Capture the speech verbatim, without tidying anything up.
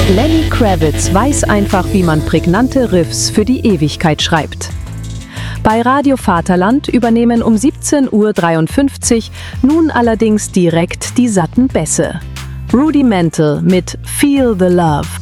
Lenny Kravitz weiß einfach, wie man prägnante Riffs für die Ewigkeit schreibt. Bei Radio Vaterland übernehmen um siebzehn Uhr dreiundfünfzig nun allerdings direkt die satten Bässe. Rudimental mit Feel the Love.